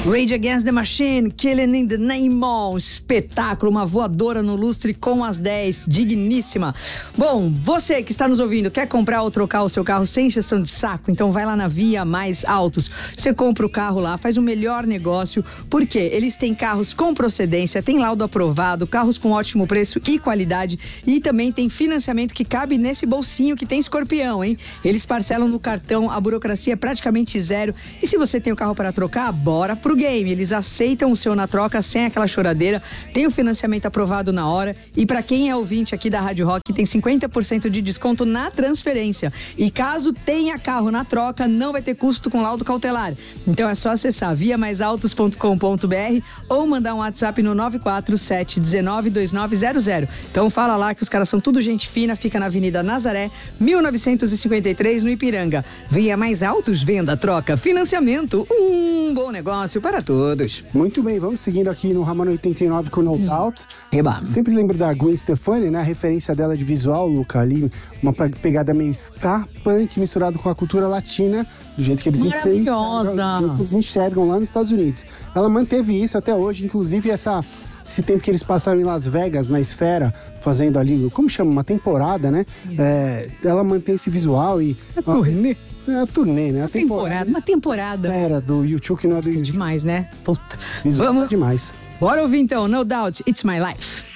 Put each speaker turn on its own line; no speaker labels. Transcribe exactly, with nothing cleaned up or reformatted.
Rage Against the Machine, Killing in the Name of, espetáculo, uma voadora no lustre com as dez, digníssima. Bom, você que está nos ouvindo, quer comprar ou trocar o seu carro sem encheção de saco? Então vai lá na Via Mais Autos. Você compra o carro lá, faz o melhor negócio, porque eles têm carros com procedência, tem laudo aprovado, carros com ótimo preço e qualidade, e também tem financiamento que cabe nesse bolsinho que tem escorpião, hein? Eles parcelam no cartão, a burocracia é praticamente zero, e se você tem o carro para trocar, bora pro game. Eles aceitam o seu na troca sem aquela choradeira, tem o financiamento aprovado na hora, e para quem é ouvinte aqui da Rádio Rock, tem cinquenta por cento de desconto na transferência. E caso tenha carro na troca, não vai ter custo com laudo cautelar. Então é só acessar via mais autos ponto com ponto b r ou mandar um WhatsApp no nove quatro sete um nove dois nove zero zero. Então fala lá que os caras são tudo gente fina, fica na Avenida Nazaré, mil novecentos e cinquenta e três, no Ipiranga. Via Mais Autos, venda, troca, financiamento, um bom negócio para todos.
Muito bem, vamos seguindo aqui no Ramon oitenta e nove com No Doubt.
Eba.
Sempre lembro da Gwen Stefani, né? A referência dela de visual, Luca, ali, uma pegada meio ska, punk, misturado com a cultura latina, do jeito que eles enxergam, do jeito que eles enxergam lá nos Estados Unidos. Ela manteve isso até hoje, inclusive essa... Esse tempo que eles passaram em Las Vegas, na Esfera, fazendo ali, como chama? Uma temporada, né? É, ela mantém esse visual e...
É turnê.
É a turnê, né? A
uma temporada, uma temporada.
Esfera do YouTube que não é
demais, né? Puta.
Visual
Vamos
demais.
Bora ouvir então, No Doubt, It's My Life.